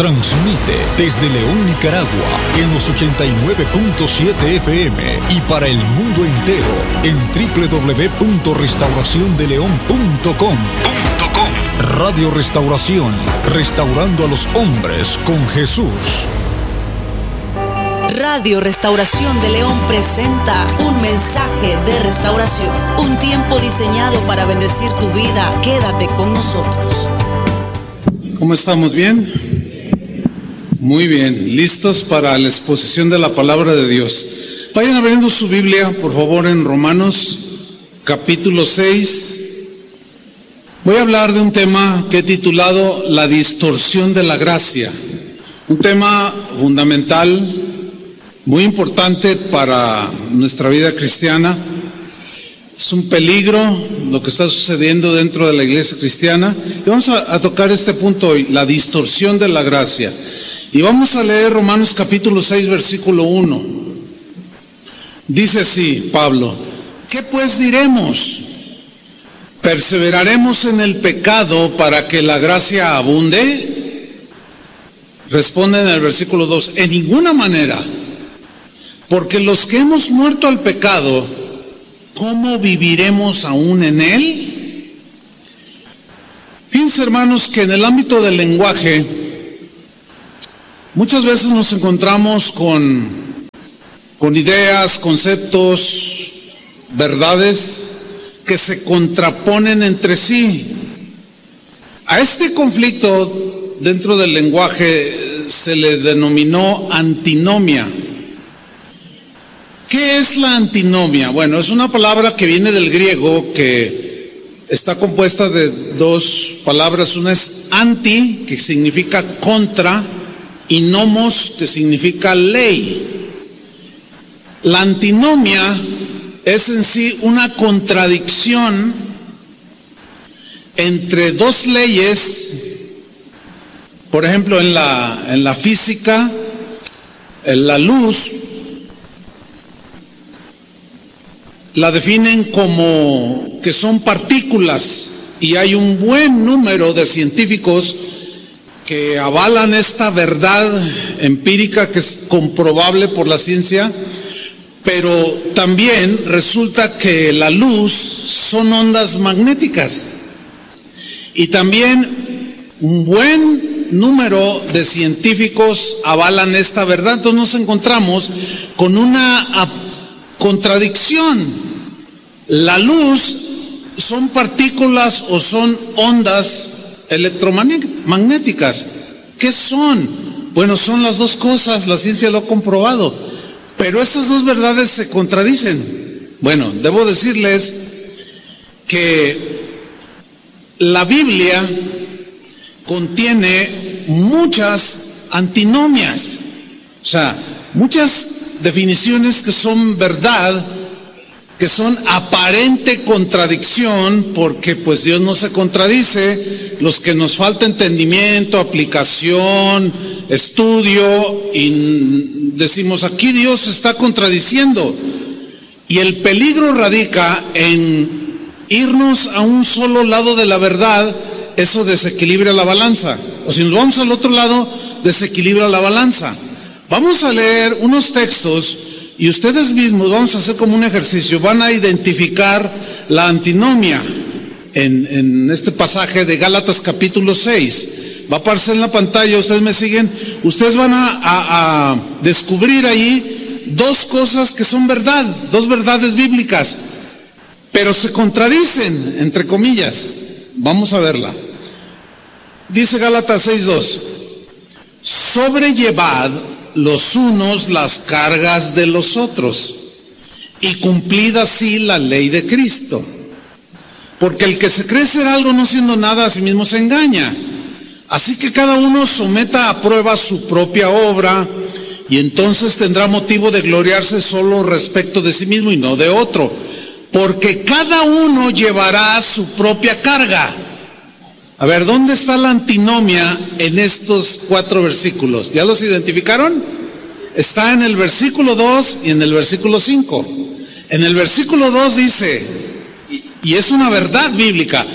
Transmite desde León, Nicaragua, en los 89.7 FM y para el mundo entero en www.restauraciondeleon.com. Radio Restauración, restaurando a los hombres con Jesús. Radio Restauración de León presenta un mensaje de restauración, un tiempo diseñado para bendecir tu vida. Quédate con nosotros. ¿Cómo estamos? ¿Bien? Muy bien, listos para la exposición de la palabra de Dios. Vayan abriendo su Biblia, por favor, en Romanos capítulo 6. Voy a hablar de un tema que he titulado La distorsión de la gracia. Un tema fundamental, muy importante para nuestra vida cristiana. Es un peligro lo que está sucediendo dentro de la iglesia cristiana. Y vamos a tocar este punto hoy, la distorsión de la gracia. Y vamos a leer Romanos capítulo 6, versículo 1. Dice así, Pablo: ¿qué pues diremos? ¿Perseveraremos en el pecado para que la gracia abunde? Responde en el versículo 2, en ninguna manera. Porque los que hemos muerto al pecado, ¿cómo viviremos aún en él? Fíjense, hermanos, que en el ámbito del lenguaje, muchas veces nos encontramos con ideas, conceptos, verdades que se contraponen entre sí. A este conflicto dentro del lenguaje se le denominó antinomia. ¿Qué es la antinomia? Bueno, es una palabra que viene del griego, que está compuesta de dos palabras. Una es anti, que significa contra, y nomos, que significa ley. La antinomia es en sí una contradicción entre dos leyes. Por ejemplo, en la física, en la luz la definen como que son partículas, y hay un buen número de científicos que avalan esta verdad empírica que es comprobable por la ciencia. Pero también resulta que la luz son ondas magnéticas, y también un buen número de científicos avalan esta verdad. Entonces nos encontramos con una contradicción. La luz son partículas o son ondas electromagnéticas. ¿Qué son? Bueno, son las dos cosas, la ciencia lo ha comprobado. Pero estas dos verdades se contradicen. Bueno, debo decirles que la Biblia contiene muchas antinomias, o sea, muchas definiciones que son verdad, que son aparente contradicción, porque pues Dios no se contradice. Los que nos falta entendimiento, aplicación, estudio, y decimos, aquí Dios se está contradiciendo. Y el peligro radica en irnos a un solo lado de la verdad. Eso desequilibra la balanza. O si nos vamos al otro lado, desequilibra la balanza. Vamos a leer unos textos y ustedes mismos, vamos a hacer como un ejercicio, van a identificar la antinomia en este pasaje de Gálatas capítulo 6. Va a aparecer en la pantalla, ustedes me siguen. Ustedes van a descubrir ahí dos cosas que son verdad, dos verdades bíblicas, pero se contradicen, entre comillas. Vamos a verla. Dice Gálatas 6:2: sobrellevad los unos las cargas de los otros, y cumplid así la ley de Cristo. Porque el que se cree ser algo no siendo nada, a sí mismo se engaña. Así que cada uno someta a prueba su propia obra, y entonces tendrá motivo de gloriarse solo respecto de sí mismo y no de otro. Porque cada uno llevará su propia carga. A ver, ¿dónde está la antinomia en estos 4 versículos? ¿Ya los identificaron? Está en el versículo 2 y en el versículo 5. En el versículo 2 dice, y es una verdad bíblica,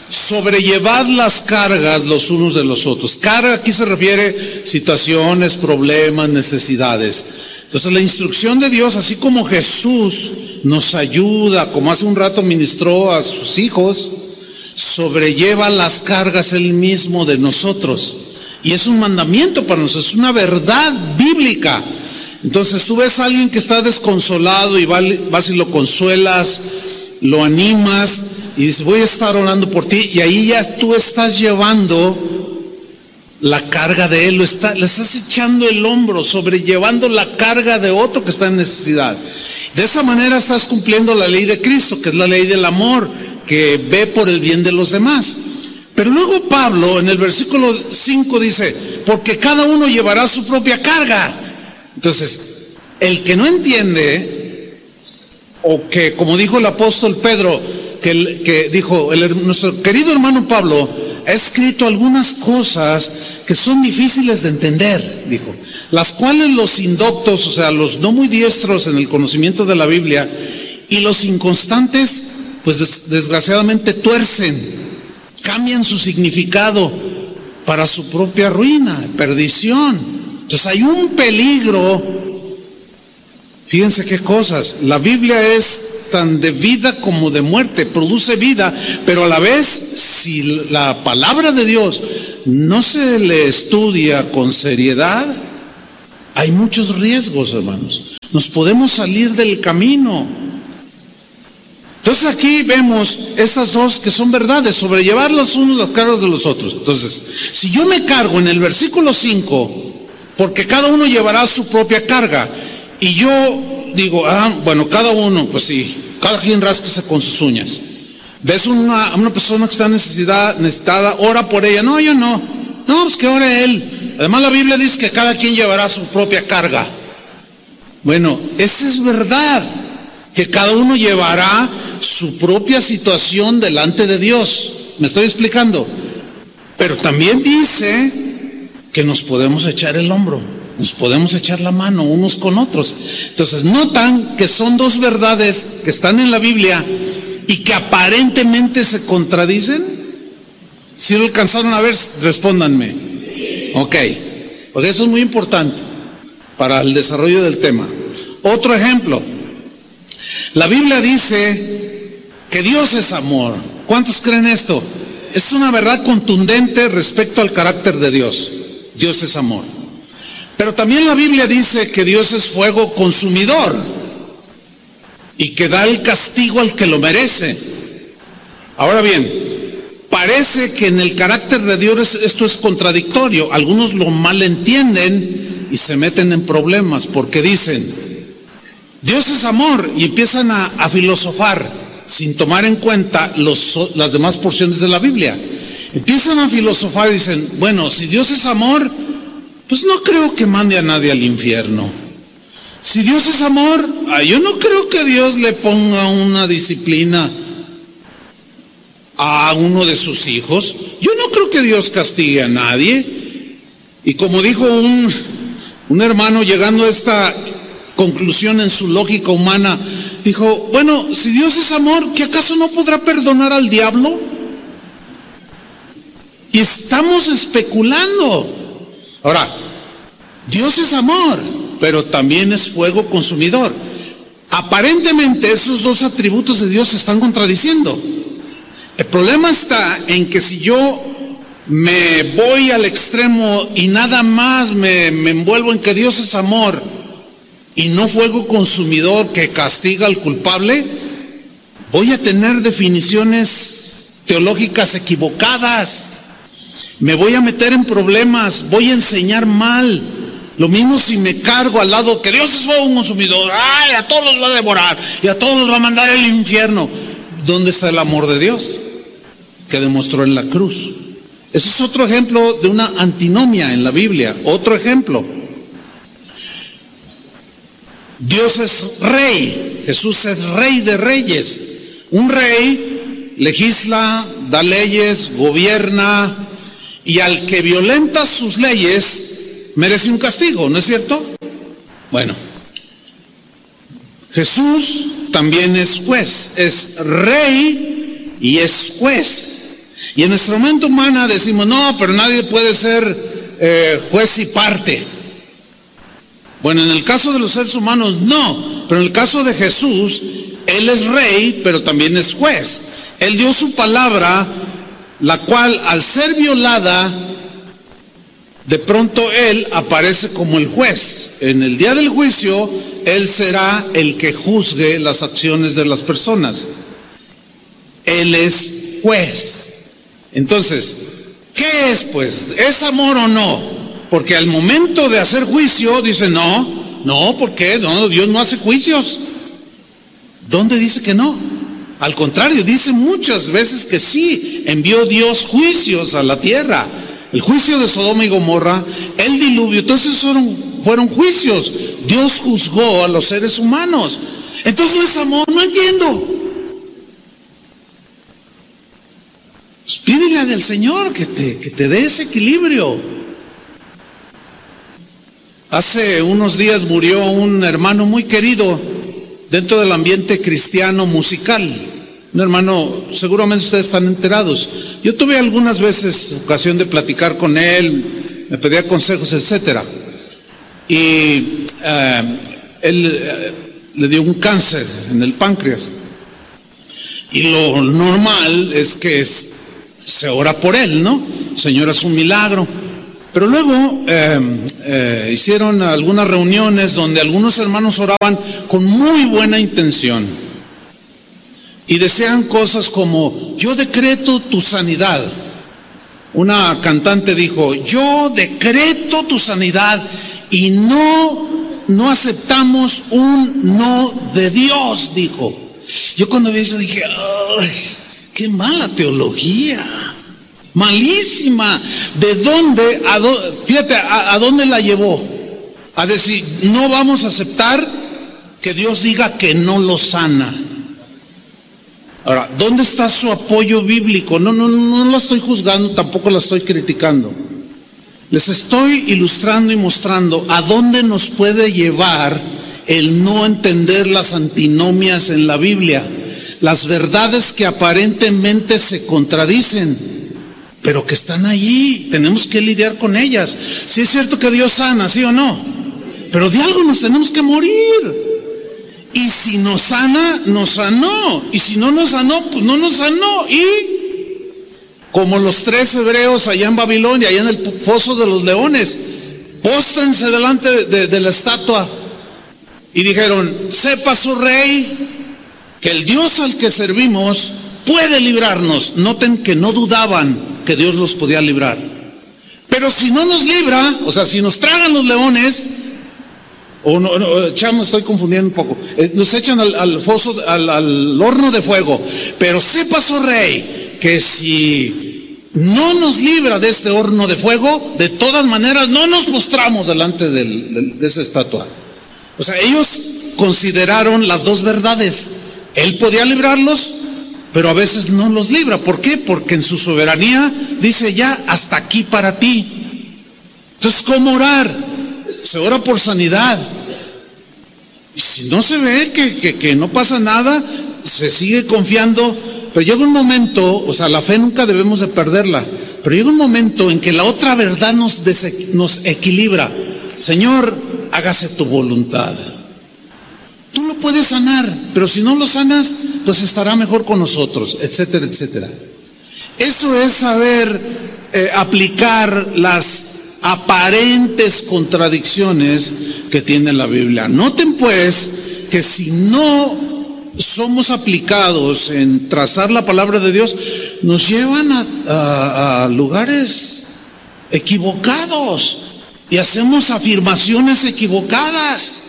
sobrellevad las cargas los unos de los otros. Carga aquí se refiere a situaciones, problemas, necesidades. Entonces la instrucción de Dios, así como Jesús nos ayuda, como hace un rato ministró a sus hijos, sobrelleva las cargas Él mismo de nosotros. Y es un mandamiento para nosotros, es una verdad bíblica. Entonces tú ves a alguien que está desconsolado y vas y lo consuelas, lo animas y dices, voy a estar orando por ti, y ahí ya tú estás llevando la carga de él, le estás echando el hombro, sobrellevando la carga de otro que está en necesidad. De esa manera estás cumpliendo la ley de Cristo, que es la ley del amor, que ve por el bien de los demás. Pero luego Pablo en el versículo 5 dice, porque cada uno llevará su propia carga. Entonces, el que no entiende, o que como dijo el apóstol Pedro, que dijo, nuestro querido hermano Pablo ha escrito algunas cosas que son difíciles de entender, dijo, las cuales los indoctos, o sea, los no muy diestros en el conocimiento de la Biblia, y los inconstantes, pues desgraciadamente tuercen, cambian su significado para su propia ruina, perdición. Entonces hay un peligro. Fíjense qué cosas, la Biblia es tan de vida como de muerte, produce vida, pero a la vez, si la palabra de Dios no se le estudia con seriedad, hay muchos riesgos, hermanos. Nos podemos salir del camino. Entonces aquí vemos estas dos que son verdades, sobrellevar los unos las cargas de los otros. Entonces, si yo me cargo en el versículo 5, porque cada uno llevará su propia carga, y yo digo, bueno, cada uno, pues sí, cada quien rásquese con sus uñas. Ves una persona que está necesitada, ora por ella. No, yo no. No, pues que ore él. Además la Biblia dice que cada quien llevará su propia carga. Bueno, esa es verdad, que cada uno llevará su propia situación delante de Dios. ¿Me estoy explicando? Pero también dice que nos podemos echar el hombro, nos podemos echar la mano unos con otros. Entonces notan que son dos verdades que están en la Biblia y que aparentemente se contradicen. Si lo alcanzaron a ver, respóndanme. Ok, porque eso es muy importante para el desarrollo del tema. Otro ejemplo, la Biblia dice que Dios es amor. ¿Cuántos creen esto? Es una verdad contundente respecto al carácter de Dios. Dios es amor. Pero también la Biblia dice que Dios es fuego consumidor y que da el castigo al que lo merece. Ahora bien, parece que en el carácter de Dios esto es contradictorio. Algunos lo malentienden y se meten en problemas porque dicen, Dios es amor, y empiezan a filosofar sin tomar en cuenta las demás porciones de la Biblia. Empiezan a filosofar y dicen, bueno, si Dios es amor, pues no creo que mande a nadie al infierno. Si Dios es amor, yo no creo que Dios le ponga una disciplina a uno de sus hijos. Yo no creo que Dios castigue a nadie. Y como dijo un hermano, llegando a esta conclusión en su lógica humana, dijo, bueno, si Dios es amor, ¿qué acaso no podrá perdonar al diablo? Y estamos especulando. Ahora, Dios es amor, pero también es fuego consumidor. Aparentemente esos dos atributos de Dios se están contradiciendo. El problema está en que si yo me voy al extremo y nada más me envuelvo en que Dios es amor y no fuego consumidor que castiga al culpable, voy a tener definiciones teológicas equivocadas. Me voy a meter en problemas, voy a enseñar mal. Lo mismo si me cargo al lado que Dios es fuego consumidor, ¡ay! A todos los va a devorar y a todos los va a mandar al infierno. ¿Dónde está el amor de Dios que demostró en la cruz? Ese es otro ejemplo de una antinomia en la Biblia. Otro ejemplo. Dios es rey, Jesús es rey de reyes. Un rey legisla, da leyes, gobierna, y al que violenta sus leyes merece un castigo, ¿no es cierto? Bueno, Jesús también es juez, es rey y es juez. Y en nuestra mente humana decimos, no, pero nadie puede ser juez y parte. Bueno, en el caso de los seres humanos no, pero en el caso de Jesús, Él es rey, pero también es juez. Él dio su palabra, la cual al ser violada, de pronto Él aparece como el juez. En el día del juicio, Él será el que juzgue las acciones de las personas. Él es juez. Entonces, ¿qué es pues? ¿Es amor o no? Porque al momento de hacer juicio, dice no, ¿por qué? No, Dios no hace juicios. ¿Dónde dice que no? Al contrario, dice muchas veces que sí, envió Dios juicios a la tierra. El juicio de Sodoma y Gomorra, el diluvio, entonces fueron juicios. Dios juzgó a los seres humanos. Entonces no es amor, no entiendo. Pues pídele al Señor que te dé ese equilibrio. Hace unos días murió un hermano muy querido dentro del ambiente cristiano musical. Un hermano, seguramente ustedes están enterados. Yo tuve algunas veces ocasión de platicar con él, me pedía consejos, etcétera. Y él le dio un cáncer en el páncreas. Y lo normal es que se ora por él, ¿no? Señor, es un milagro. Pero luego hicieron algunas reuniones donde algunos hermanos oraban con muy buena intención. Y desean cosas como, yo decreto tu sanidad. Una cantante dijo, yo decreto tu sanidad y no aceptamos un no de Dios, dijo. Yo cuando vi eso dije, ¡ay, qué mala teología! Malísima. ¿De dónde? Fíjate, ¿a dónde la llevó? A decir, no vamos a aceptar que Dios diga que no lo sana. Ahora, ¿dónde está su apoyo bíblico? No la estoy juzgando, tampoco la estoy criticando. Les estoy ilustrando y mostrando a dónde nos puede llevar el no entender las antinomias en la Biblia, las verdades que aparentemente se contradicen, pero que están allí, tenemos que lidiar con ellas. Sí es cierto que Dios sana, ¿sí o no? Pero de algo nos tenemos que morir. Y si nos sana, nos sanó. Y si no nos sanó, pues no nos sanó. Y como los 3 hebreos allá en Babilonia, allá en el foso de los leones, póstrense delante de la estatua y dijeron, sepa su rey que el Dios al que servimos puede librarnos. Noten que no dudaban que Dios los podía librar. Pero si no nos libra, o sea, si nos tragan los leones, o no, chamo, estoy confundiendo un poco, nos echan al foso, al horno de fuego. Pero sepa su rey que si no nos libra de este horno de fuego, de todas maneras no nos postramos delante de esa estatua. O sea, ellos consideraron las dos verdades. Él podía librarlos, pero a veces no los libra. ¿Por qué? Porque en su soberanía dice ya, hasta aquí para ti. Entonces, ¿cómo orar? Se ora por sanidad. Y si no se ve que no pasa nada, se sigue confiando. Pero llega un momento, o sea, la fe nunca debemos de perderla, pero llega un momento en que la otra verdad nos equilibra. Señor, hágase tu voluntad. Tú lo puedes sanar, pero si no lo sanas, pues estará mejor con nosotros, etcétera, etcétera. Eso es saber aplicar las aparentes contradicciones que tiene la Biblia. Noten pues que si no somos aplicados en trazar la palabra de Dios, nos llevan a lugares equivocados y hacemos afirmaciones equivocadas.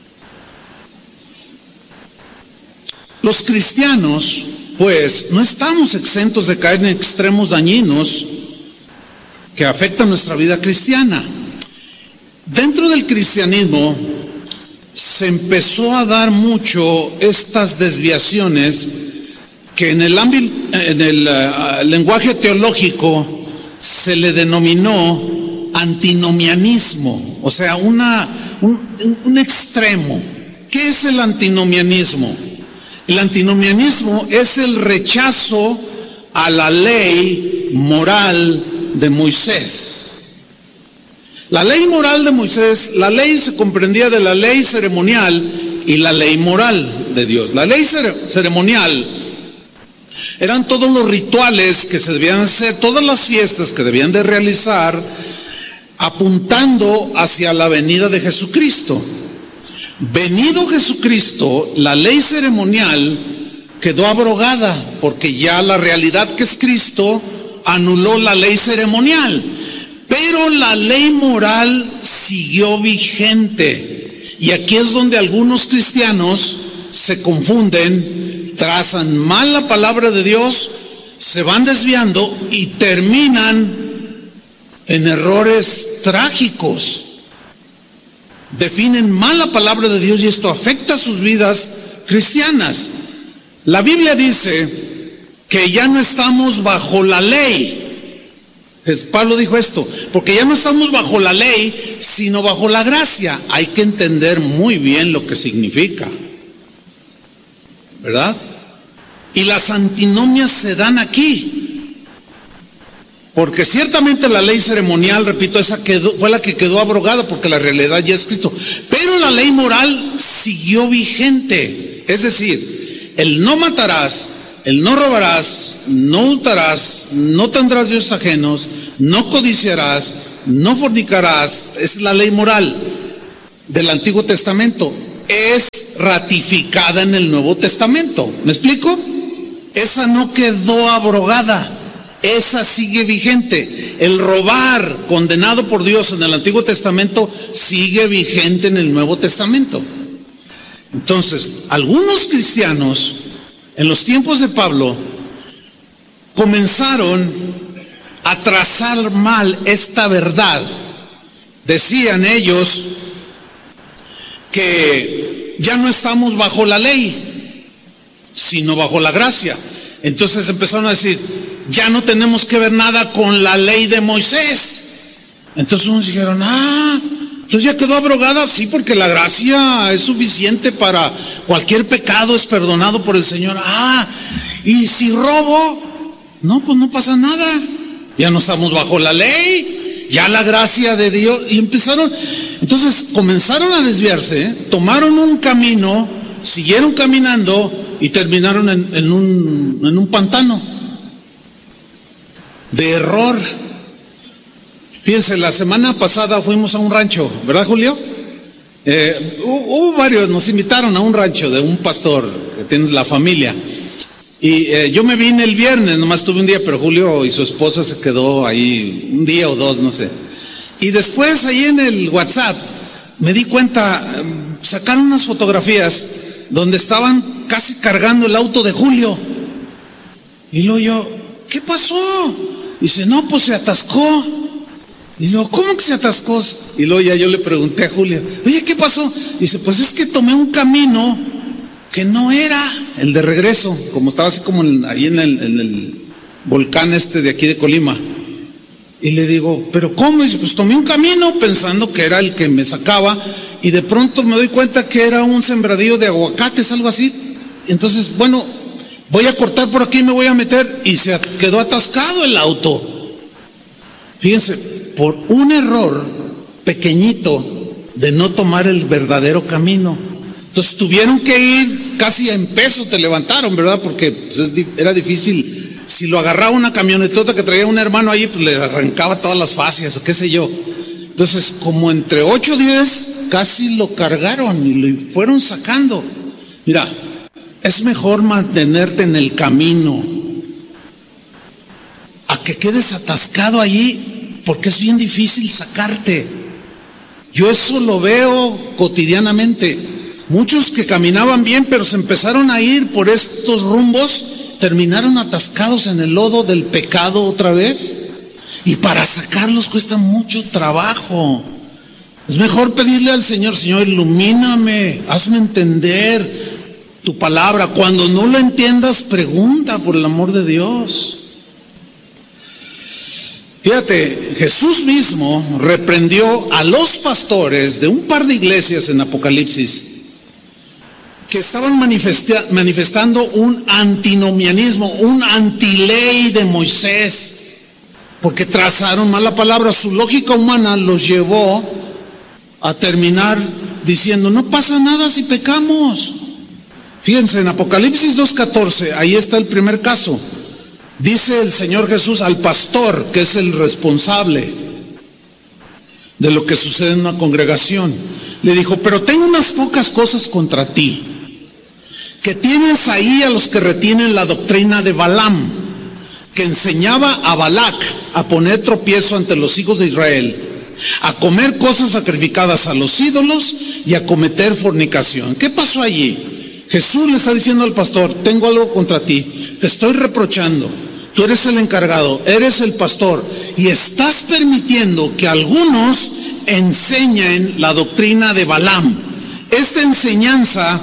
Los cristianos, pues, no estamos exentos de caer en extremos dañinos que afectan nuestra vida cristiana. Dentro del cristianismo se empezó a dar mucho estas desviaciones que en el lenguaje teológico se le denominó antinomianismo, o sea, un extremo. ¿Qué es el antinomianismo? El antinomianismo es el rechazo a la ley moral de Moisés. La ley moral de Moisés, la ley se comprendía de la ley ceremonial y la ley moral de Dios. La ley ceremonial eran todos los rituales que se debían hacer, todas las fiestas que debían de realizar, apuntando hacia la venida de Jesucristo. Venido Jesucristo, la ley ceremonial quedó abrogada, porque ya la realidad que es Cristo anuló la ley ceremonial. Pero la ley moral siguió vigente. Y aquí es donde algunos cristianos se confunden, trazan mal la palabra de Dios, se van desviando y terminan en errores trágicos. Definen mal la palabra de Dios y esto afecta sus vidas cristianas. La Biblia dice que ya no estamos bajo la ley. Pablo dijo esto, porque ya no estamos bajo la ley, sino bajo la gracia. Hay que entender muy bien lo que significa, ¿verdad? Y las antinomias se dan aquí, porque ciertamente la ley ceremonial, repito, esa fue la que quedó abrogada, porque la realidad ya es Cristo. Pero la ley moral siguió vigente, es decir, el no matarás, el no robarás, no hurtarás, no tendrás dioses ajenos, no codiciarás, no fornicarás. Es la ley moral del Antiguo Testamento. Es ratificada en el Nuevo Testamento. ¿Me explico? Esa no quedó abrogada. Esa sigue vigente. El robar, condenado por Dios en el Antiguo Testamento, sigue vigente en el Nuevo Testamento. Entonces, algunos cristianos en los tiempos de Pablo comenzaron a trazar mal esta verdad. Decían ellos que ya no estamos bajo la ley, sino bajo la gracia. Entonces empezaron a decir, ya no tenemos que ver nada con la ley de Moisés. Entonces unos dijeron, entonces ya quedó abrogada. Sí, porque la gracia es suficiente para cualquier pecado, es perdonado por el Señor. Y si robo, no, pues no pasa nada. Ya no estamos bajo la ley, ya la gracia de Dios. Y entonces comenzaron a desviarse, tomaron un camino, siguieron caminando y terminaron en un pantano de error. Fíjense, la semana pasada fuimos a un rancho, ¿verdad, Julio? Hubo varios, nos invitaron a un rancho de un pastor que tiene la familia. Y yo me vine el viernes, nomás tuve un día, pero Julio y su esposa se quedó ahí un día o dos, no sé. Y después ahí en el WhatsApp me di cuenta, sacaron unas fotografías donde estaban casi cargando el auto de Julio. Y luego yo, ¿qué pasó? Dice, no, pues se atascó. Y luego, ¿cómo que se atascó? Y luego ya yo le pregunté a Julio, oye, ¿qué pasó? Dice, pues es que tomé un camino que no era el de regreso, como estaba así como ahí en el volcán de aquí de Colima. Y le digo, ¿pero cómo? Dice, pues tomé un camino pensando que era el que me sacaba, y de pronto me doy cuenta que era un sembradío de aguacates, algo así. Entonces, bueno, voy a cortar por aquí y me voy a meter, y se quedó atascado el auto. Fíjense, por un error pequeñito de no tomar el verdadero camino. Entonces tuvieron que ir casi en peso, te levantaron, ¿verdad? Porque pues, era difícil. Si lo agarraba una camionetota que traía un hermano ahí, pues le arrancaba todas las fascias o qué sé yo. Entonces, como entre 8 o 10, casi lo cargaron y lo fueron sacando. Mira, es mejor mantenerte en el camino a que quedes atascado allí, porque es bien difícil sacarte. Yo eso lo veo cotidianamente. Muchos que caminaban bien, pero se empezaron a ir por estos rumbos, terminaron atascados en el lodo del pecado otra vez. Y para sacarlos cuesta mucho trabajo. Es mejor pedirle al Señor, Señor, ilumíname, hazme entender tu palabra. Cuando no lo entiendas, pregunta, por el amor de Dios. Fíjate, Jesús mismo reprendió a los pastores de un par de iglesias en Apocalipsis que estaban manifestando un antinomianismo, un antiley de Moisés. porque trazaron mal la palabra. Su lógica humana los llevó a terminar diciendo, no pasa nada si pecamos. Fíjense, en Apocalipsis 2:14, ahí está el primer caso. Dice el Señor Jesús al pastor, que es el responsable de lo que sucede en una congregación. Le dijo, pero tengo unas pocas cosas contra ti, que tienes ahí a los que retienen la doctrina de Balaam, que enseñaba a Balac a poner tropiezo ante los hijos de Israel, a comer cosas sacrificadas a los ídolos y a cometer fornicación. ¿Qué pasó allí? Jesús le está diciendo al pastor, tengo algo contra ti, te estoy reprochando, tú eres el encargado, eres el pastor, y estás permitiendo que algunos enseñen la doctrina de Balaam. Esta enseñanza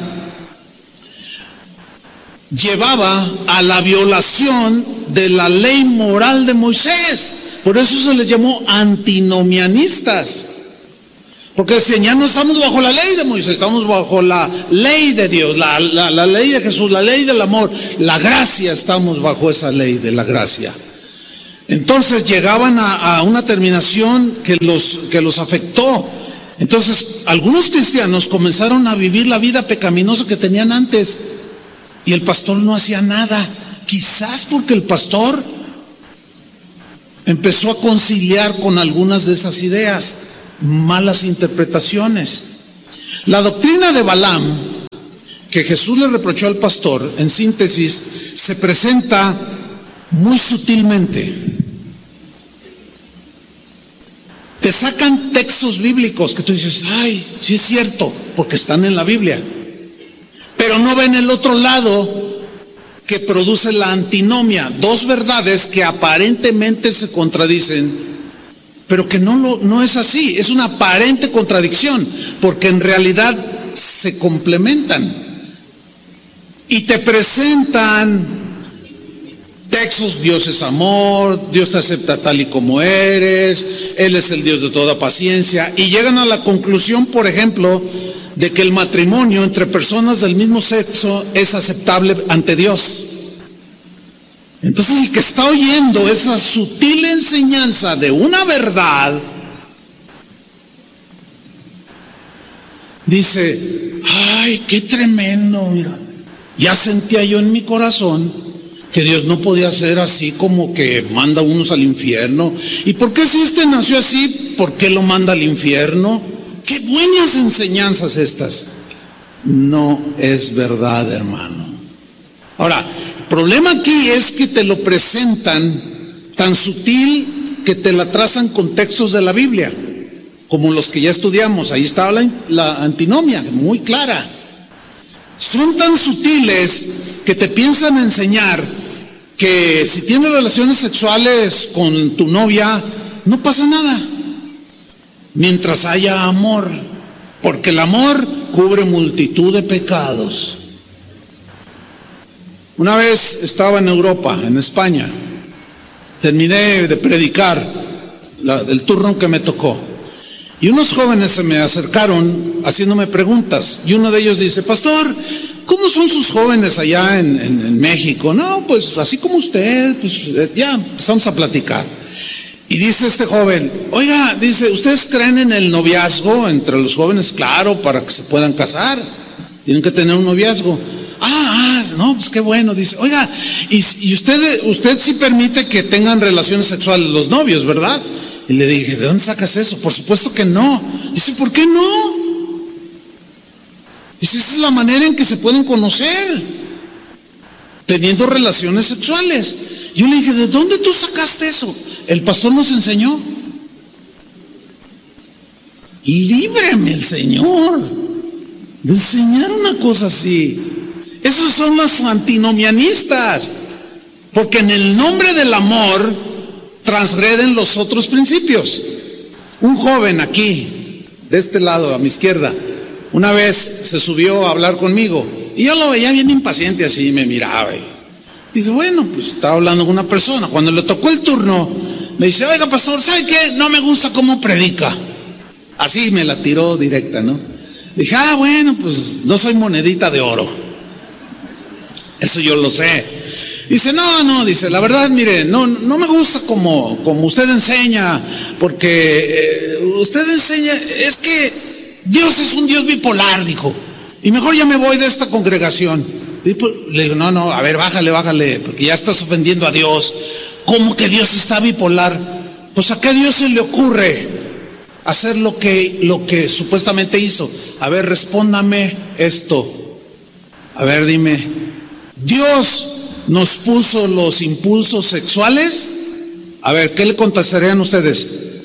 llevaba a la violación de la ley moral de Moisés. Por eso se les llamó antinomianistas, porque decían, ya no estamos bajo la ley de Moisés, estamos bajo la ley de Dios, la ley de Jesús, la ley del amor, la gracia, estamos bajo esa ley de la gracia. Entonces llegaban a una terminación que los afectó. Entonces algunos cristianos comenzaron a vivir la vida pecaminosa que tenían antes, y el pastor no hacía nada, quizás porque el pastor empezó a conciliar con algunas de esas ideas, malas interpretaciones. La doctrina de Balaam, que Jesús le reprochó al pastor, en síntesis, se presenta muy sutilmente. Te sacan textos bíblicos que tú dices, ay, sí es cierto, porque están en la Biblia, pero no ven el otro lado que produce la antinomia, dos verdades que aparentemente se contradicen, pero que no es así, es una aparente contradicción, porque en realidad se complementan. Y te presentan textos, Dios es amor, Dios te acepta tal y como eres, Él es el Dios de toda paciencia, y llegan a la conclusión, por ejemplo, de que el matrimonio entre personas del mismo sexo es aceptable ante Dios. Entonces el que está oyendo esa sutil enseñanza de una verdad, dice, ay, qué tremendo, mira. Ya sentía yo en mi corazón que Dios no podía ser así, como que manda a unos al infierno. ¿Y por qué si este nació así, por qué lo manda al infierno? ¡Qué buenas enseñanzas estas! No es verdad, hermano. Ahora, el problema aquí es que te lo presentan tan sutil que te la trazan con textos de la Biblia, como los que ya estudiamos. Ahí estaba la antinomia, muy clara. Son tan sutiles que te piensan enseñar que si tienes relaciones sexuales con tu novia, no pasa nada, mientras haya amor, porque el amor cubre multitud de pecados. Una vez estaba en Europa, en España, terminé de predicar el turno que me tocó, y unos jóvenes se me acercaron haciéndome preguntas, y uno de ellos dice, pastor, ¿cómo son sus jóvenes allá en México? No, pues así como usted, pues ya empezamos a platicar. Y dice este joven, oiga, dice, ¿ustedes creen en el noviazgo entre los jóvenes? Claro, para que se puedan casar, tienen que tener un noviazgo. No, pues qué bueno. Dice, oiga, y usted sí permite que tengan relaciones sexuales los novios, ¿verdad? Y le dije, ¿de dónde sacas eso? Por supuesto que no. Dice, ¿por qué no? Dice, esa es la manera en que se pueden conocer, teniendo relaciones sexuales. Yo le dije, ¿de dónde tú sacaste eso? El pastor nos enseñó. Líbreme el Señor de enseñar una cosa así. Esos son los antinomianistas, porque en el nombre del amor transgreden los otros principios. Un joven aquí, de este lado, a mi izquierda, una vez se subió a hablar conmigo y yo lo veía bien impaciente, así me miraba y dije, bueno, pues estaba hablando con una persona. Cuando le tocó el turno, me dice, oiga, pastor, ¿sabe qué? No me gusta cómo predica. Así me la tiró directa, ¿no? Dije, bueno, pues no soy monedita de oro, eso yo lo sé, Dice, dice, la verdad, mire, no me gusta como usted enseña, porque usted enseña, es que Dios es un Dios bipolar, dijo, y mejor ya me voy de esta congregación. Y pues, le digo, no, a ver, bájale, porque ya estás ofendiendo a Dios. ¿Cómo que Dios está bipolar? Pues ¿a qué Dios se le ocurre hacer lo que supuestamente hizo? A ver, respóndame esto. A ver, dime, ¿Dios nos puso los impulsos sexuales? A ver, ¿qué le contestarían ustedes?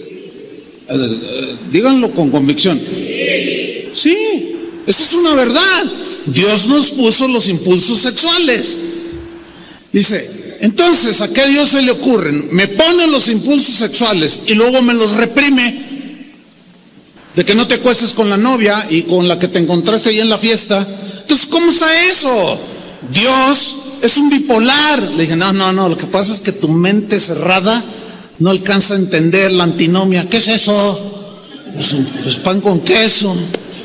Díganlo con convicción. Sí, eso es una verdad. Dios nos puso los impulsos sexuales. Dice, entonces, ¿a qué Dios se le ocurren? Me pone los impulsos sexuales y luego me los reprime. De que no te acuestes con la novia y con la que te encontraste ahí en la fiesta. Entonces, ¿cómo está eso? Dios es un bipolar. Le dije, no, lo que pasa es que tu mente cerrada no alcanza a entender la antinomia. ¿Qué es eso? Pues pan con queso.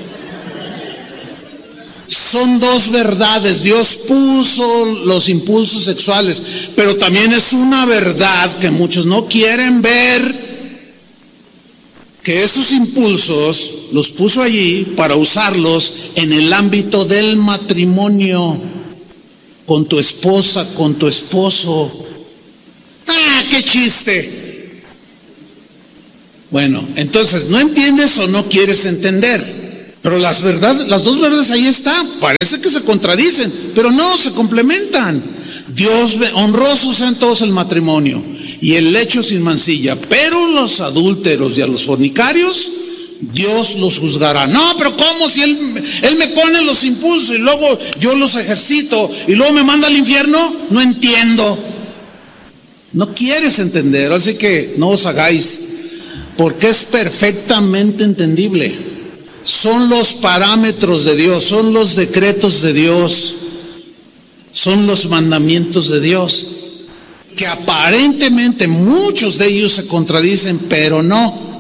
Son dos verdades. Dios puso los impulsos sexuales, pero también es una verdad que muchos no quieren ver, que esos impulsos los puso allí para usarlos en el ámbito del matrimonio, con tu esposa, con tu esposo. ¡Ah, qué chiste! Bueno, entonces, ¿no entiendes o no quieres entender? Pero las dos verdades ahí están. Parece que se contradicen, pero no, se complementan. Dios honrosos sean todos el matrimonio y el lecho sin mancilla, pero los adúlteros y a los fornicarios Dios los juzgará. No, pero ¿cómo? Si él me pone los impulsos y luego yo los ejercito y luego me manda al infierno. No entiendo. No quieres entender, así que no os hagáis, porque es perfectamente entendible. Son los parámetros de Dios, son los decretos de Dios, son los mandamientos de Dios, que aparentemente muchos de ellos se contradicen, pero no.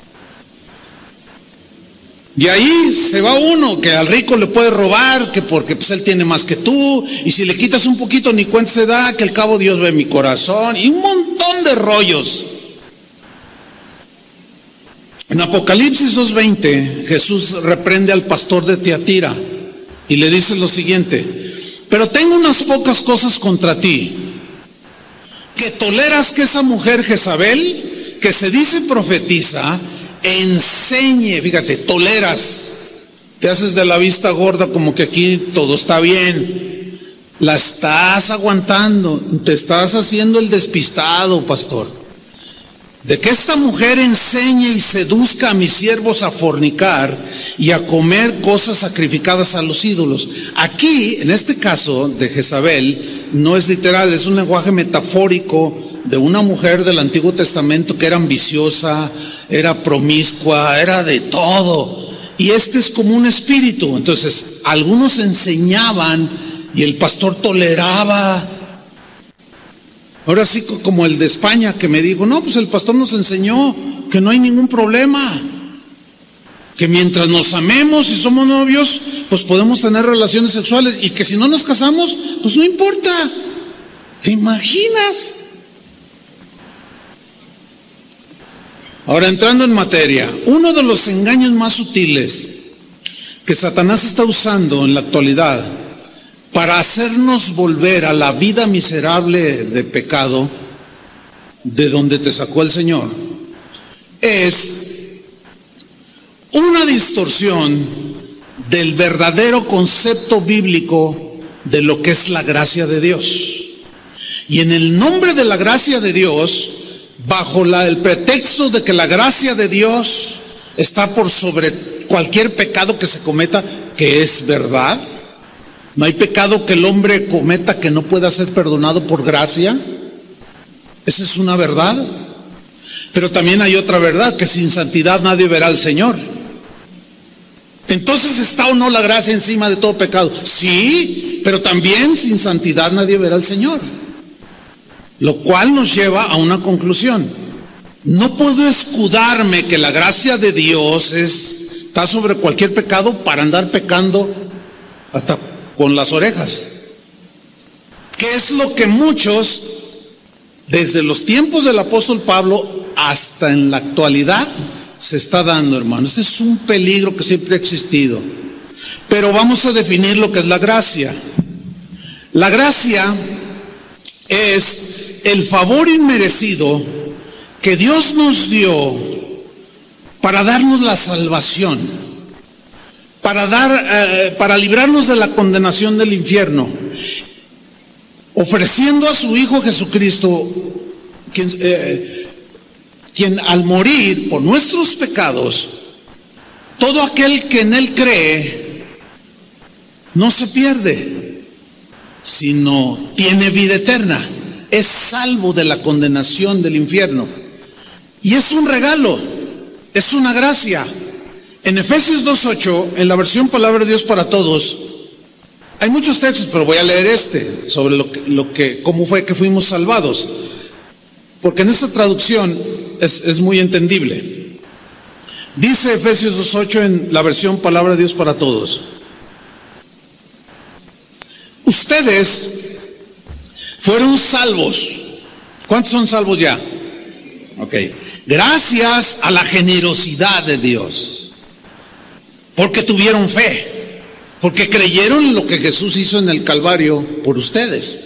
Y ahí se va uno, que al rico le puede robar, que porque pues él tiene más que tú, y si le quitas un poquito ni cuenta se da, que al cabo Dios ve mi corazón, y un montón de rollos. En Apocalipsis 2:20, Jesús reprende al pastor de Tiatira y le dice lo siguiente: pero tengo unas pocas cosas contra ti, que toleras que esa mujer Jezabel, que se dice profetiza, enseñe. Fíjate, toleras, te haces de la vista gorda como que aquí todo está bien, la estás aguantando, te estás haciendo el despistado, pastor, de que esta mujer enseñe y seduzca a mis siervos a fornicar y a comer cosas sacrificadas a los ídolos. Aquí, en este caso de Jezabel, no es literal, es un lenguaje metafórico de una mujer del Antiguo Testamento que era ambiciosa, era promiscua, era de todo. Y este es como un espíritu. Entonces, algunos enseñaban y el pastor toleraba. Ahora sí, como el de España, que me dijo, no, pues el pastor nos enseñó que no hay ningún problema, que mientras nos amemos y somos novios, pues podemos tener relaciones sexuales, y que si no nos casamos, pues no importa. ¿Te imaginas? Ahora, entrando en materia, uno de los engaños más sutiles que Satanás está usando en la actualidad para hacernos volver a la vida miserable de pecado de donde te sacó el Señor, es una distorsión del verdadero concepto bíblico de lo que es la gracia de Dios. Y en el nombre de la gracia de Dios, bajo el pretexto de que la gracia de Dios está por sobre cualquier pecado que se cometa, que es verdad. No hay pecado que el hombre cometa que no pueda ser perdonado por gracia. Esa es una verdad. Pero también hay otra verdad, que sin santidad nadie verá al Señor. Entonces, ¿está o no la gracia encima de todo pecado? Sí, pero también sin santidad nadie verá al Señor. Lo cual nos lleva a una conclusión. No puedo escudarme que la gracia de Dios está sobre cualquier pecado para andar pecando hasta con las orejas. que es lo que muchos, desde los tiempos del apóstol Pablo hasta en la actualidad, se está dando, hermano. Este es un peligro que siempre ha existido. Pero vamos a definir lo que es la gracia. La gracia es el favor inmerecido que Dios nos dio para darnos la salvación, para librarnos de la condenación del infierno, ofreciendo a su Hijo Jesucristo, quien al morir por nuestros pecados, todo aquel que en Él cree no se pierde, sino tiene vida eterna, es salvo de la condenación del infierno. Y es un regalo, es una gracia. En Efesios 2:8, en la versión Palabra de Dios para Todos, hay muchos textos, pero voy a leer sobre cómo fue que fuimos salvados, porque en esta traducción es muy entendible. Dice Efesios 2:8 en la versión Palabra de Dios para Todos: ustedes fueron salvos. ¿Cuántos son salvos ya? Ok. Gracias a la generosidad de Dios, porque tuvieron fe, porque creyeron en lo que Jesús hizo en el Calvario por ustedes.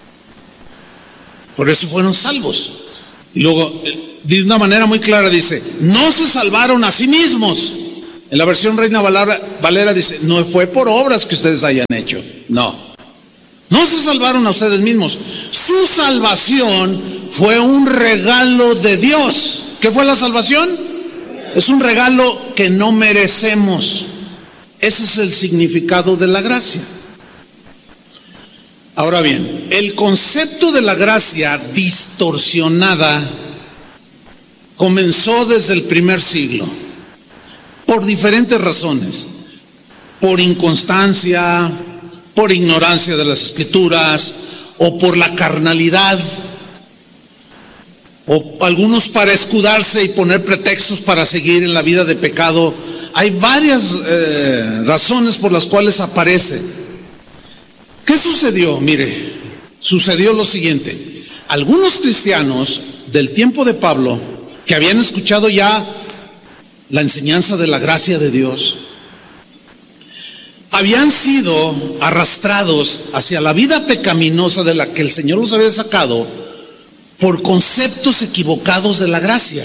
Por eso fueron salvos. Y luego, de una manera muy clara dice, no se salvaron a sí mismos. En la versión Reina Valera dice, no fue por obras que ustedes hayan hecho. No se salvaron a ustedes mismos. Su salvación fue un regalo de Dios. ¿Qué fue la salvación? Es un regalo que no merecemos. Ese es el significado de la gracia. Ahora bien, el concepto de la gracia distorsionada comenzó desde el primer siglo, por diferentes razones: por inconstancia, por ignorancia de las Escrituras, o por la carnalidad, o algunos para escudarse y poner pretextos para seguir en la vida de pecado. Hay varias razones por las cuales aparece. ¿Qué sucedió? Mire, sucedió lo siguiente. Algunos cristianos del tiempo de Pablo, que habían escuchado ya la enseñanza de la gracia de Dios, habían sido arrastrados hacia la vida pecaminosa de la que el Señor los había sacado por conceptos equivocados de la gracia.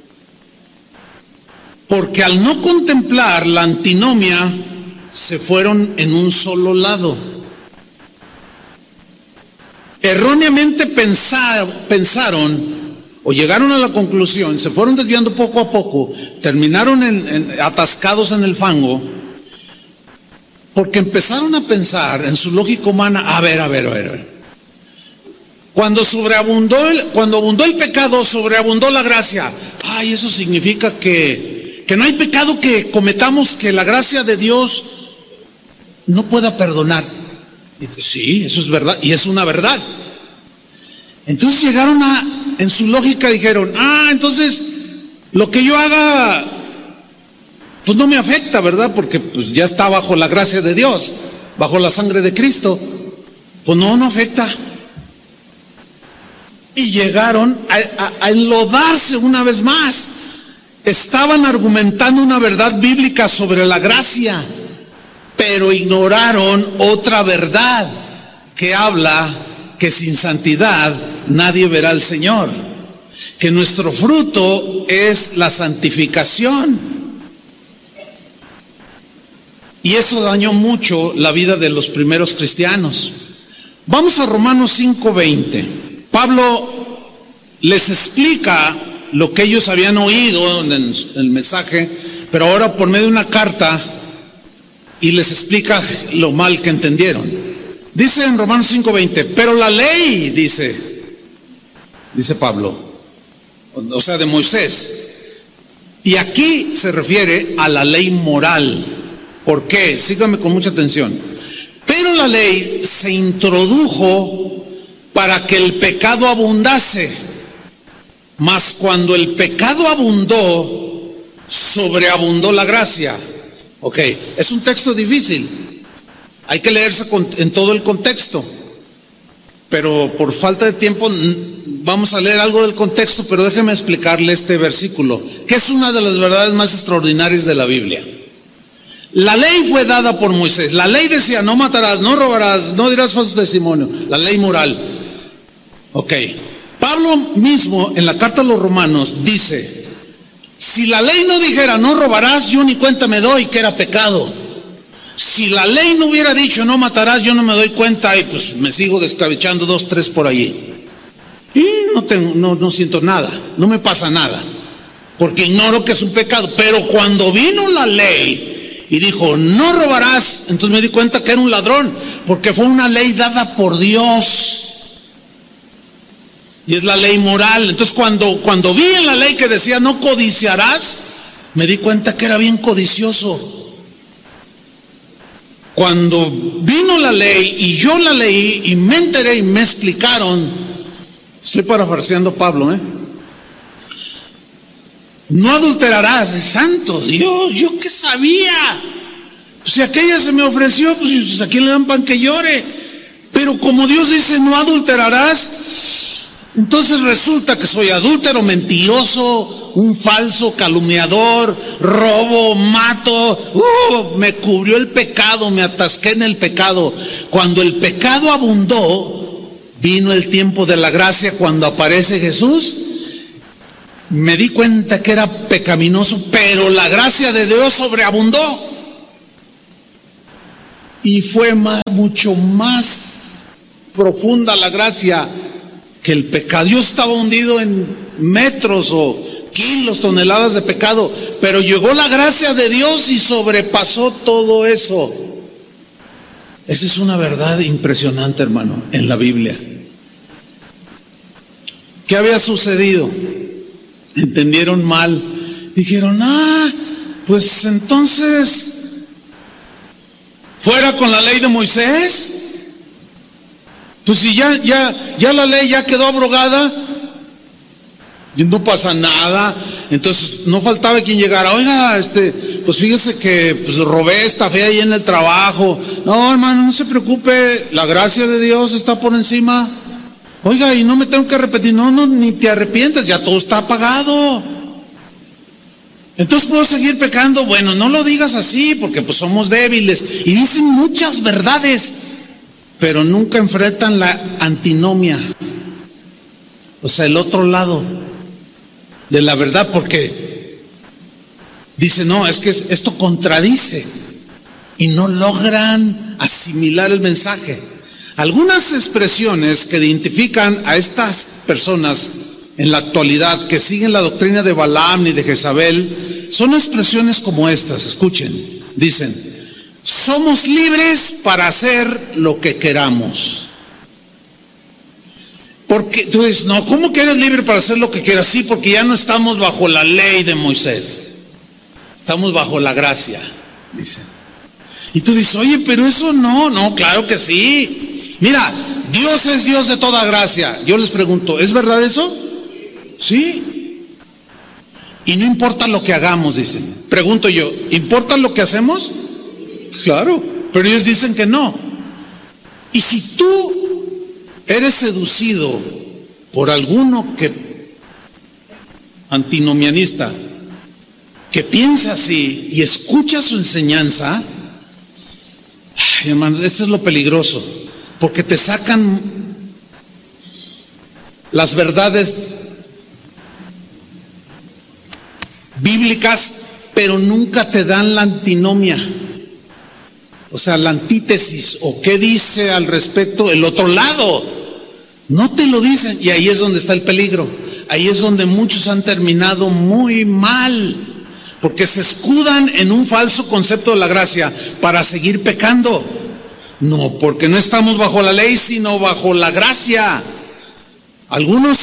Porque al no contemplar la antinomia, se fueron en un solo lado. Erróneamente pensaron o llegaron a la conclusión, se fueron desviando poco a poco, terminaron atascados en el fango, porque empezaron a pensar en su lógica humana, a ver. Cuando abundó el pecado, sobreabundó la gracia. Ay, eso significa que no hay pecado que cometamos que la gracia de Dios no pueda perdonar. Y sí, eso es verdad, y es una verdad. Entonces llegaron en su lógica dijeron, entonces lo que yo haga pues no me afecta, ¿verdad? Porque pues ya está bajo la gracia de Dios, bajo la sangre de Cristo. Pues no afecta. Y llegaron a enlodarse una vez más. Estaban argumentando una verdad bíblica sobre la gracia, pero ignoraron otra verdad que habla que sin santidad nadie verá al Señor, que nuestro fruto es la santificación. Y eso dañó mucho la vida de los primeros cristianos. Vamos a Romanos 5:20. Pablo les explica lo que ellos habían oído en el mensaje, pero ahora por medio de una carta, y les explica lo mal que entendieron. Dice en Romanos 5:20, pero la ley, dice Pablo, o sea, de Moisés, y aquí se refiere a la ley moral. ¿Por qué? Síganme con mucha atención. Pero la ley se introdujo para que el pecado abundase, mas cuando el pecado abundó, sobreabundó la gracia. Ok, es un texto difícil, hay que leerse en todo el contexto. pero por falta de tiempo vamos a leer algo del contexto, pero déjeme explicarle este versículo, que es una de las verdades más extraordinarias de la Biblia. La ley fue dada por Moisés. La ley decía: no matarás, no robarás, no dirás falso testimonio. La ley moral. Ok. Pablo mismo en la carta a los Romanos dice: si la ley no dijera no robarás, yo ni cuenta me doy que era pecado. Si la ley no hubiera dicho no matarás, yo no me doy cuenta y pues me sigo descabechando 2, 3 por allí. Y no siento nada, no me pasa nada, porque ignoro que es un pecado. Pero cuando vino la ley y dijo no robarás, entonces me di cuenta que era un ladrón, porque fue una ley dada por Dios. Y es la ley moral. Entonces cuando vi en la ley que decía no codiciarás, me di cuenta que era bien codicioso. Cuando vino la ley y yo la leí y me enteré y me explicaron, estoy parafraseando a Pablo, no adulterarás. Santo Dios, ¿yo qué sabía? Pues si aquella se me ofreció, pues a quién le dan pan que llore. Pero como Dios dice no adulterarás, entonces resulta que soy adúltero, mentiroso, un falso, calumniador, robo, mato. Me cubrió el pecado, me atasqué en el pecado. Cuando el pecado abundó, vino el tiempo de la gracia. Cuando aparece Jesús, me di cuenta que era pecaminoso, pero la gracia de Dios sobreabundó. Y fue mucho más profunda la gracia que el pecado. Yo estaba hundido en metros o kilos, toneladas de pecado, pero llegó la gracia de Dios y sobrepasó todo eso. Esa es una verdad impresionante, hermano, en la Biblia. ¿Qué había sucedido? Entendieron mal. Dijeron: pues entonces, fuera con la ley de Moisés. Pues si ya la ley ya quedó abrogada, y no pasa nada. Entonces no faltaba quien llegara: oiga, pues fíjese que pues robé, estafé ahí en el trabajo. No, hermano, no se preocupe, la gracia de Dios está por encima. Oiga, y no me tengo que arrepentir. No, ni te arrepientes, ya todo está pagado. Entonces puedo seguir pecando. Bueno, no lo digas así, porque pues somos débiles. Y dicen muchas verdades, pero nunca enfrentan la antinomia, o sea, el otro lado de la verdad, porque dicen: no, es que esto contradice, y no logran asimilar el mensaje. Algunas expresiones que identifican a estas personas en la actualidad que siguen la doctrina de Balaam y de Jezabel son expresiones como estas. Escuchen, dicen: somos libres para hacer lo que queramos. Porque tú dices: no, ¿cómo que eres libre para hacer lo que quieras? Sí, porque ya no estamos bajo la ley de Moisés, estamos bajo la gracia, dicen. Y tú dices: oye, pero eso no, claro que sí. Mira, Dios es Dios de toda gracia. Yo les pregunto, ¿es verdad eso? Sí. Y no importa lo que hagamos, dicen. Pregunto yo, ¿importa lo que hacemos? Claro, pero ellos dicen que no. Y si tú eres seducido por alguno antinomianista que piensa así y escucha su enseñanza, hermano, esto es lo peligroso, porque te sacan las verdades bíblicas, pero nunca te dan la antinomia. O sea, la antítesis, o qué dice al respecto el otro lado. No te lo dicen, y ahí es donde está el peligro. Ahí es donde muchos han terminado muy mal, porque se escudan en un falso concepto de la gracia para seguir pecando. No, porque no estamos bajo la ley, sino bajo la gracia. Algunos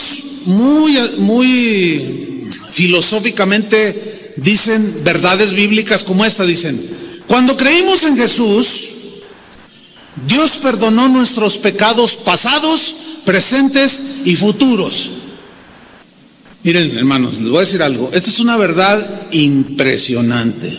muy filosóficamente dicen verdades bíblicas como esta, dicen: cuando creímos en Jesús, Dios perdonó nuestros pecados pasados, presentes y futuros. Miren, hermanos, les voy a decir algo. Esta es una verdad impresionante.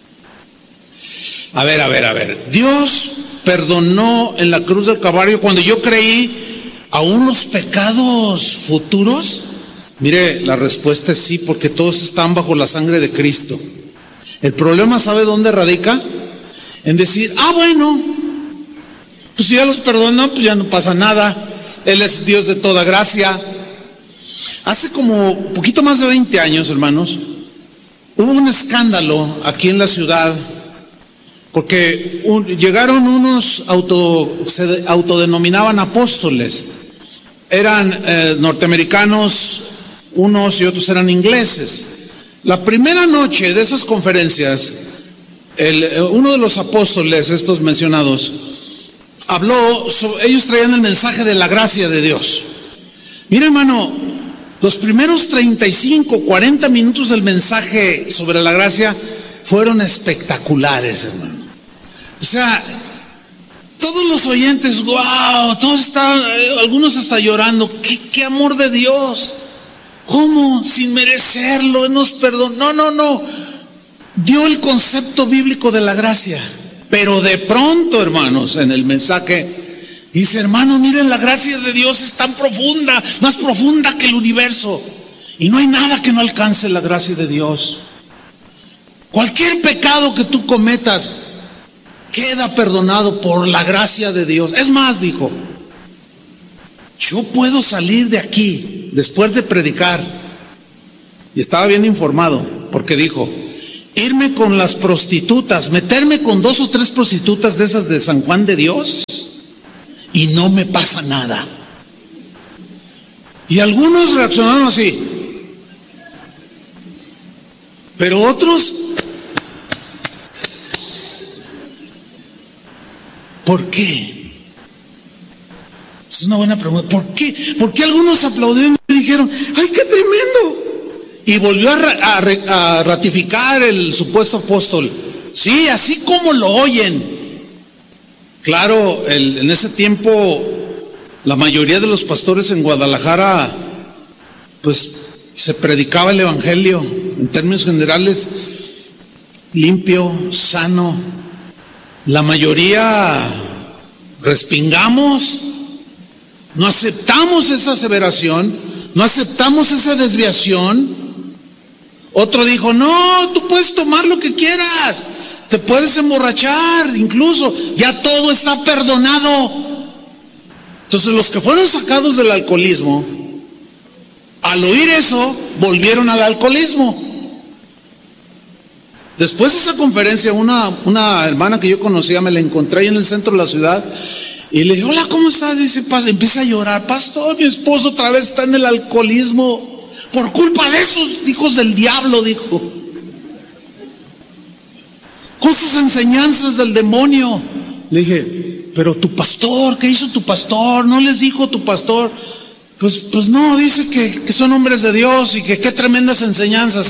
A ver. Dios perdonó en la cruz del Calvario. Cuando yo creí, ¿Aún los pecados futuros? Mire, la respuesta es sí, porque todos están bajo la sangre de Cristo. El problema, ¿sabe dónde radica? En decir, bueno, pues si ya los perdonó, pues ya no pasa nada. Él es Dios de toda gracia. Hace como poquito más de 20 años, hermanos, hubo un escándalo aquí en la ciudad, porque llegaron unos se autodenominaban apóstoles. Eran norteamericanos, unos y otros eran ingleses. La primera noche de esas conferencias, uno de los apóstoles, estos mencionados, habló, ellos traían el mensaje de la gracia de Dios. Mira, hermano, los primeros 35, 40 minutos del mensaje sobre la gracia fueron espectaculares, hermano. O sea, todos los oyentes, wow, todos estaban, algunos hasta llorando. ¿Qué amor de Dios? ¿Cómo? Sin merecerlo, Él nos perdonó. No. Dio el concepto bíblico de la gracia. Pero de pronto, hermanos, en el mensaje dice, hermanos, miren, la gracia de Dios es tan profunda, más profunda que el universo. Y no hay nada que no alcance la gracia de Dios. Cualquier pecado que tú cometas queda perdonado por la gracia de Dios. Es más, dijo, yo puedo salir de aquí después de predicar, y estaba bien informado, porque dijo, irme con las prostitutas, meterme con 2 o 3 prostitutas de esas de San Juan de Dios, y no me pasa nada. Y algunos reaccionaron así, pero otros, ¿por qué? Es una buena pregunta. ¿Por qué? ¿Por qué algunos aplaudieron y dijeron, ¡ay, qué tremendo! Y volvió a ratificar el supuesto apóstol. Sí, así como lo oyen. Claro, en ese tiempo la mayoría de los pastores en Guadalajara, pues se predicaba el evangelio en términos generales, limpio, sano. La mayoría respingamos, no aceptamos esa aseveración, no aceptamos esa desviación. Otro dijo, no, tú puedes tomar lo que quieras, te puedes emborrachar, incluso, ya todo está perdonado. Entonces los que fueron sacados del alcoholismo, al oír eso, volvieron al alcoholismo. Después de esa conferencia, una hermana que yo conocía, me la encontré ahí en el centro de la ciudad, y le dije, hola, ¿cómo estás? Dice, empieza a llorar, pastor, mi esposo otra vez está en el alcoholismo, por culpa de esos hijos del diablo, dijo, con sus enseñanzas del demonio. Le dije, pero tu pastor, ¿qué hizo tu pastor? ¿No les dijo tu pastor? Pues no, dice que son hombres de Dios y que qué tremendas enseñanzas.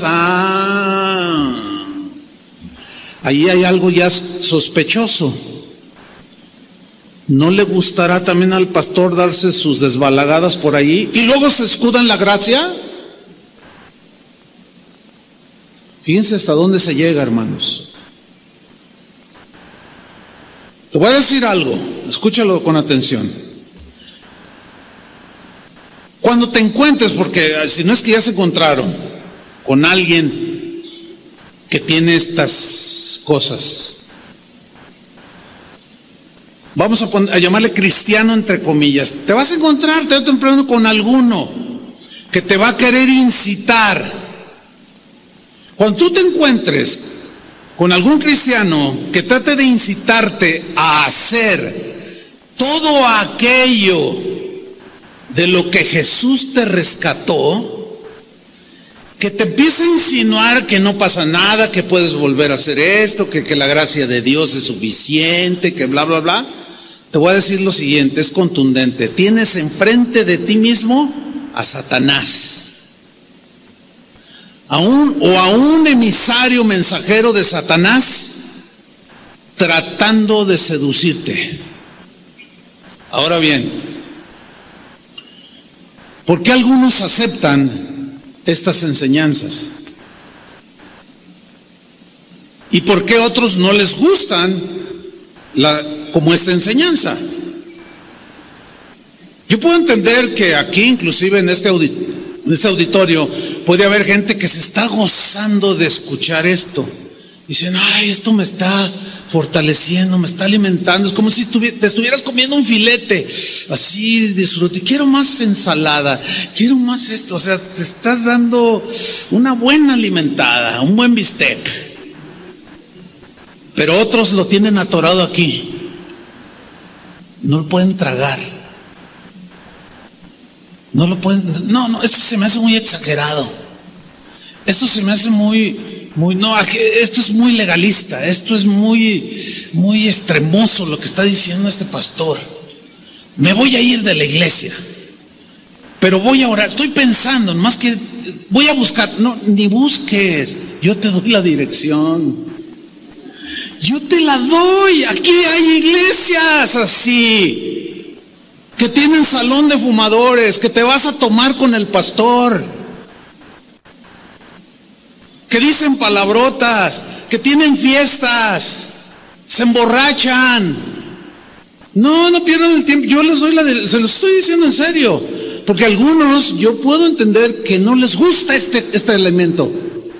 Ahí hay algo ya sospechoso. ¿No le gustará también al pastor darse sus desbalagadas por allí y luego se escuda en la gracia? Fíjense hasta dónde se llega, hermanos. Te voy a decir algo, escúchalo con atención. Cuando te encuentres, porque si no es que ya se encontraron con alguien que tiene estas cosas, vamos a llamarle cristiano entre comillas, te vas a encontrar tarde o temprano con alguno que te va a querer incitar. Cuando tú te encuentres con algún cristiano que trate de incitarte a hacer todo aquello de lo que Jesús te rescató, que te empiece a insinuar que no pasa nada, que puedes volver a hacer esto, que la gracia de Dios es suficiente, que bla, bla, bla, te voy a decir lo siguiente, es contundente. Tienes enfrente de ti mismo a Satanás, a un emisario mensajero de Satanás tratando de seducirte. Ahora bien, ¿por qué algunos aceptan estas enseñanzas? ¿Y por qué otros no les gustan como esta enseñanza? Yo puedo entender que aquí, inclusive en este auditorio, puede haber gente que se está gozando de escuchar esto. Dicen, ay, esto me está fortaleciendo, me está alimentando. Es como si te estuvieras comiendo un filete. Así disfrute. Quiero más ensalada, quiero más esto. O sea, te estás dando una buena alimentada, un buen bistec. Pero otros lo tienen atorado aquí. No lo pueden tragar. No lo pueden. No, esto se me hace muy exagerado. Esto se me hace esto es muy legalista, esto es muy extremoso lo que está diciendo este pastor. Me voy a ir de la iglesia, pero voy a orar. Estoy pensando, más que voy a buscar. No, ni busques, yo te doy la dirección. Yo te la doy. Aquí hay iglesias así, que tienen salón de fumadores, que te vas a tomar con el pastor, que dicen palabrotas, que tienen fiestas, se emborrachan. No pierdan el tiempo. Yo les doy se los estoy diciendo en serio, porque algunos, yo puedo entender que no les gusta este elemento.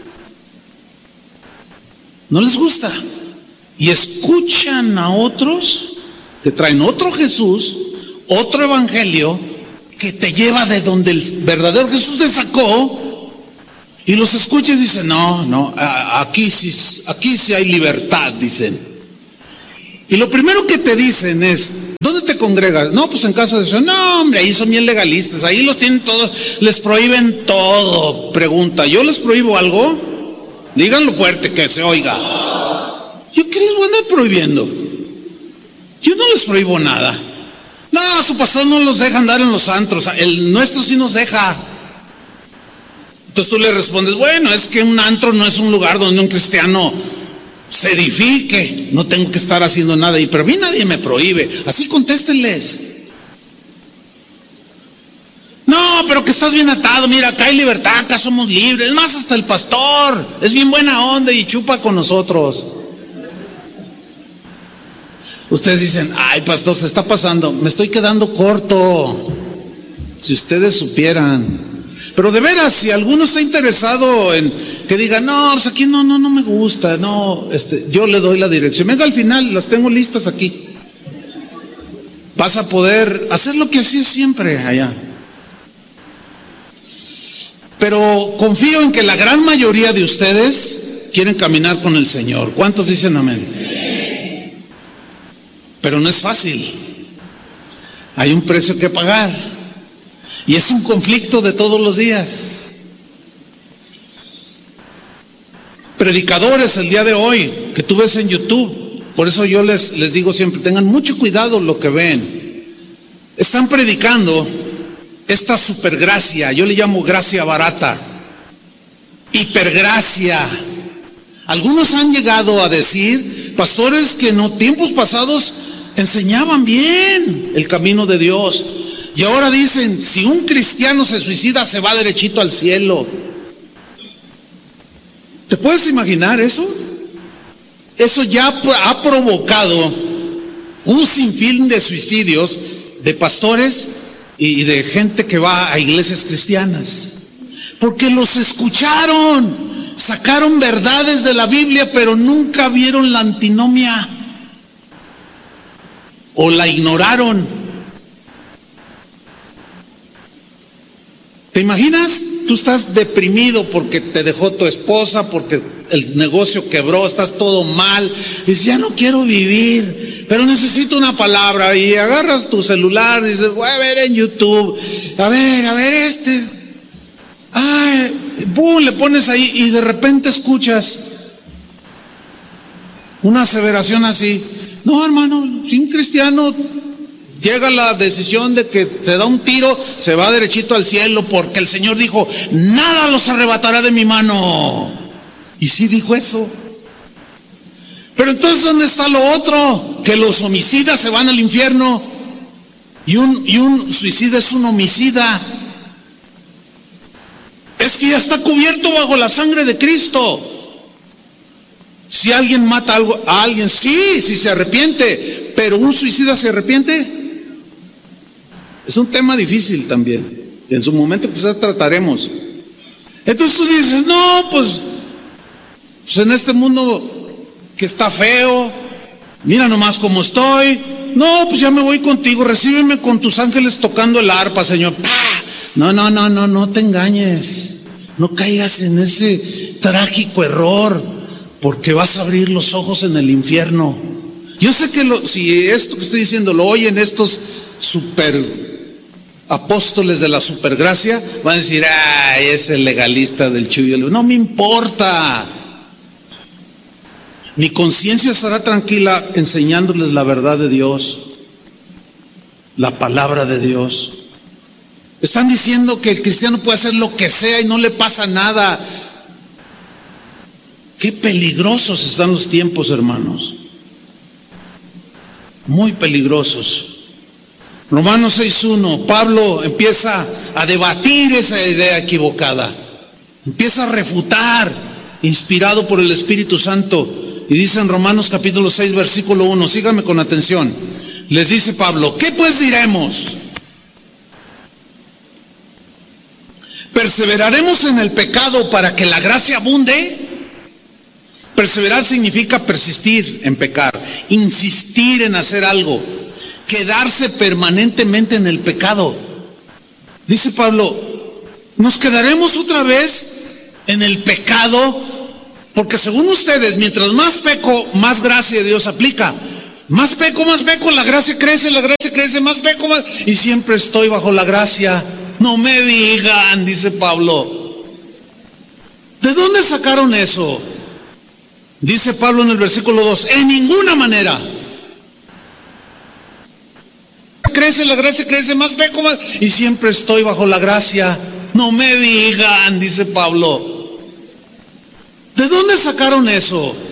No les gusta. Y escuchan a otros que traen otro Jesús, otro evangelio, que te lleva de donde el verdadero Jesús te sacó. Y los escuchan y dicen, no, aquí sí hay libertad, dicen. Y lo primero que te dicen es, ¿dónde te congregas? No, pues en casa de Dios. No, hombre, ahí son bien legalistas, ahí los tienen todos, les prohíben todo. Pregunta, ¿yo les prohíbo algo? Díganlo fuerte, que se oiga. ¿Yo qué les voy a andar prohibiendo? Yo no les prohíbo nada. No, su pastor no los deja andar en los antros, el nuestro sí nos deja. Entonces tú le respondes, bueno, es que un antro no es un lugar donde un cristiano se edifique, no tengo que estar haciendo nada, pero a mí nadie me prohíbe. Así contéstenles. No, pero que estás bien atado, mira, acá hay libertad, acá somos libres. Es más, hasta el pastor es bien buena onda y chupa con nosotros. Ustedes dicen, ay, pastor, se está pasando, me estoy quedando corto. Si ustedes supieran. Pero de veras, si alguno está interesado en que diga, no, pues aquí no me gusta, no, yo le doy la dirección. Venga, al final, las tengo listas aquí. Vas a poder hacer lo que hacías siempre allá. Pero confío en que la gran mayoría de ustedes quieren caminar con el Señor. ¿Cuántos dicen amén? Pero no es fácil. Hay un precio que pagar. Y es un conflicto de todos los días. Predicadores el día de hoy que tú ves en YouTube, por eso yo les digo siempre, tengan mucho cuidado lo que ven. Están predicando esta supergracia, yo le llamo gracia barata, hipergracia. Algunos han llegado a decir, pastores que en tiempos pasados enseñaban bien el camino de Dios. Y ahora dicen, si un cristiano se suicida, se va derechito al cielo. ¿Te puedes imaginar eso? Eso ya ha provocado un sinfín de suicidios de pastores y de gente que va a iglesias cristianas. Porque los escucharon, sacaron verdades de la Biblia, pero nunca vieron la antinomia. O la ignoraron. ¿Te imaginas? Tú estás deprimido porque te dejó tu esposa, porque el negocio quebró, estás todo mal. Dices, ya no quiero vivir, pero necesito una palabra. Y agarras tu celular y dices, voy a ver en YouTube. A ver, ¡pum! Le pones ahí y de repente escuchas una aseveración así. No, hermano, si un cristiano llega a la decisión de que se da un tiro, se va derechito al cielo, porque el Señor dijo, nada los arrebatará de mi mano. Y sí dijo eso. Pero entonces, ¿dónde está lo otro? Que los homicidas se van al infierno y un suicida es un homicida. Es que ya está cubierto bajo la sangre de Cristo. Si alguien mata a alguien, sí, si se arrepiente, pero un suicida se arrepiente. Es un tema difícil también. Y en su momento quizás trataremos. Entonces tú dices, no, pues en este mundo que está feo, mira nomás cómo estoy. No, pues ya me voy contigo, recíbeme con tus ángeles tocando el arpa, Señor. ¡Pah! No te engañes. No caigas en ese trágico error, porque vas a abrir los ojos en el infierno. Yo sé que si esto que estoy diciendo lo oyen estos super apóstoles de la supergracia, van a decir, ay, es el legalista del Chuyo. No me importa. Mi conciencia estará tranquila enseñándoles la verdad de Dios, la palabra de Dios. Están diciendo que el cristiano puede hacer lo que sea y no le pasa nada. Qué peligrosos están los tiempos, hermanos. Muy peligrosos. Romanos 6:1, Pablo empieza a debatir esa idea equivocada. Empieza a refutar, inspirado por el Espíritu Santo. Y dice en Romanos capítulo 6, versículo 1, síganme con atención. Les dice Pablo, ¿qué pues diremos? ¿Perseveraremos en el pecado para que la gracia abunde? Perseverar significa persistir en pecar, insistir en hacer algo, quedarse permanentemente en el pecado. Dice Pablo, ¿nos quedaremos otra vez en el pecado? Porque según ustedes, mientras más peco, más gracia de Dios aplica. Más peco, la gracia crece, más peco, más... Y siempre estoy bajo la gracia. No me digan, dice Pablo. ¿De dónde sacaron eso? Dice Pablo en el versículo 2, en ninguna manera. La gracia crece, más peco, más... Y siempre estoy bajo la gracia. No me digan, dice Pablo. ¿De dónde sacaron eso?